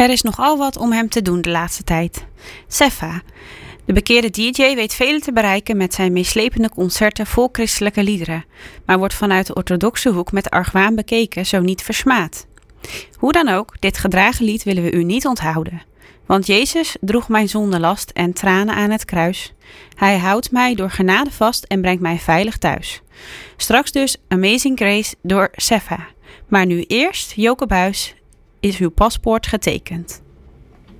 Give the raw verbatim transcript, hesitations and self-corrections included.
Er is nogal wat om hem te doen de laatste tijd. Sefa, de bekeerde D J, weet velen te bereiken met zijn meeslepende concerten vol christelijke liederen, maar wordt vanuit de orthodoxe hoek met argwaan bekeken, zo niet versmaad. Hoe dan ook, dit gedragen lied willen we u niet onthouden. Want Jezus droeg mijn zondenlast en tranen aan het kruis. Hij houdt mij door genade vast en brengt mij veilig thuis. Straks dus Amazing Grace door Sefa. Maar nu eerst, Joke Buijs, is uw paspoort getekend.